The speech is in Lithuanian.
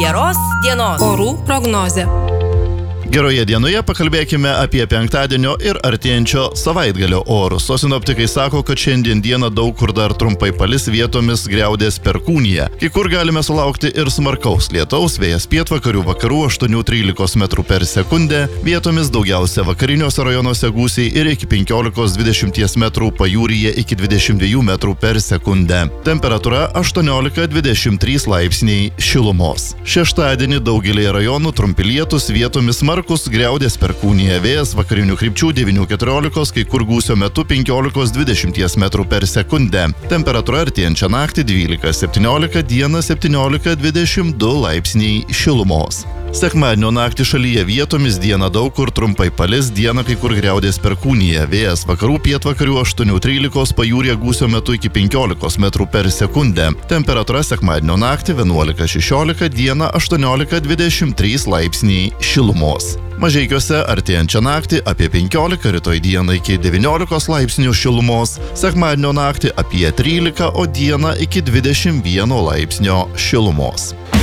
geros dienos. Orų prognozė. Geroje dienoje pakalbėkime apie penktadienio ir artėjančio savaitgalio orus. O sinoptikai sako, kad šiandien dieną daug kur dar trumpai palis, vietomis griaudės perkūnija. Kai kur galime sulaukti ir smarkaus lietaus, vėjas pietvakarių vakarų 8–13 m/s, vietomis daugiausia vakariniuose rajonuose gūsiai ir iki 15–20 m, pajūryje iki 22 m/s. Temperatūra 18–23 laipsniai šilumos. Šeštadienį daugelyje rajonų trumpi lietūs, vietomis smarkus griaudės perkūnija, vėjas vakarinių krypčių 9–14, kai kur gūsio metu 15–20 m/s. Temperatūra artėjančią naktį 12–17, dieną 17–22 laipsniai šilumos. Sekmadienio naktį šalyje vietomis, dieną daug kur trumpai palis, dieną kai kur griaudės perkūnija, vėjas vakarų pietvakarių 8–13, pajūryje gūsio metu iki 15 m/s. Temperatūra sekmadienio naktį 11–16, dieną 18–23 laipsniai šilumos. Mažeikiuose artėjančią naktį apie 15, rytoj dieną iki 19 laipsnių šilumos, sekmadienio naktį apie 13, o dieną iki 21 laipsnio šilumos.